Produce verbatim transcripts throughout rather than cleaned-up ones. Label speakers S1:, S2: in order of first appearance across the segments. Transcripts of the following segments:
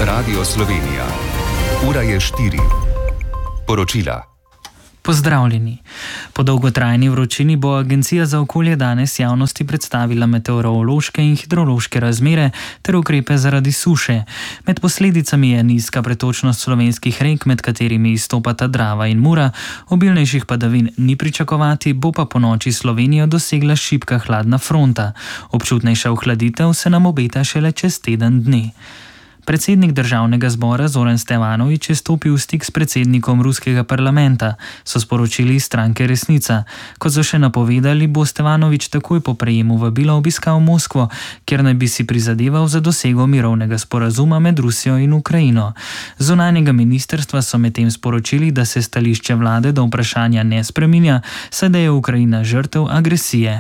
S1: Radio Slovenija. Ura je štiri. Poročila.
S2: Pozdravljeni. Po dolgotrajni vročini bo Agencija za okolje danes javnosti predstavila meteorološke in hidrološke razmere ter ukrepe zaradi suše. Med posledicami je nizka pretočnost slovenskih rek, med katerimi izstopata Drava in Mura. Obilnejših padavin ni pričakovati, bo pa ponoči Slovenijo dosegla šibka hladna fronta. Občutnejša ohladitev se nam obeta šele čez teden dni. Predsednik državnega zbora Zoran Stevanović je stopil v stik s predsednikom ruskega parlamenta, so sporočili iz stranke Resnica. Kot so še napovedali, bo Stevanović takoj po prejemu vabila obiskal Moskvo, kjer naj bi si prizadeval za dosego mirovnega sporazuma med Rusijo in Ukrajino. Z zunanjega ministrstva so medtem sporočili, da se stališče vlade do vprašanja ne spreminja, saj da je Ukrajina žrtev agresije.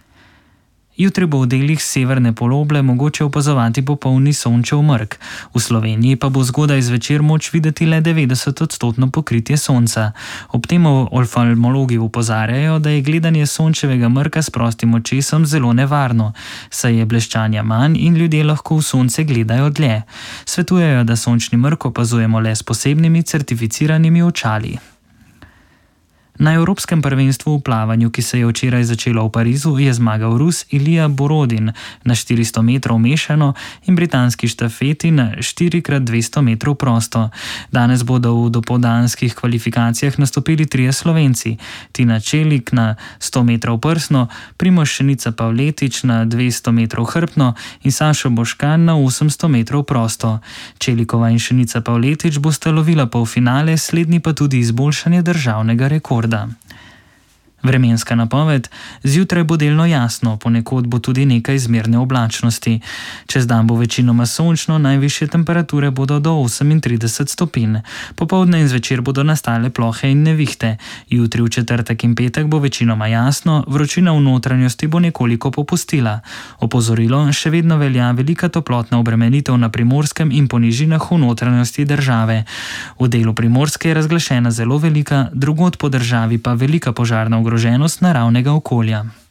S2: Jutri bo v delih severne poloble mogoče opazovati popolni sončev mrk. V Sloveniji pa bo zgodaj zvečer moč videti le devetdeset odstotno pokritje sonca. Ob tem oftalmologi opozarjajo, da je gledanje sončevega mrka s prostim očesom zelo nevarno, saj je bleščanja manj in ljudje lahko v sonce gledajo dlje. Svetujejo, da sončni mrk opazujemo le s posebnimi certificiranimi očali. Na Evropskem prvenstvu v plavanju, ki se je včeraj začelo v Parizu, je zmagal Rus Ilija Borodin na štiristo metrov mešano in britanski štafeti na štiri krat dvesto metrov prosto. Danes bodo v dopoldanskih kvalifikacijah nastopili trije Slovenci: Tina Čelik na sto metrov prsno, Primož Šenica Pavletič na dvesto metrov hrbtno in Sašo Boškan na osemsto metrov prosto. Čelikova in Šenica Pavletič bosta lovila polfinale, slednji pa tudi izboljšanje državnega rekorda. Vremenska napoved: zjutraj bo delno jasno, ponekod bo tudi nekaj zmerne oblačnosti. Čez dan bo večinoma sončno, najvišje temperature bodo do osemintrideset stopinj. Popoldne in zvečer bodo nastale plohe in nevihte. Jutri v četrtek in petek bo večinoma jasno, vročina v notranjosti bo nekoliko popustila. Opozorilo: še vedno velja velika toplotna obremenitev na Primorskem in po nižinah v notranjosti države. V delu Primorske je razglašena zelo velika, drugod po državi pa velika požarna ogroženost naravnega okolja.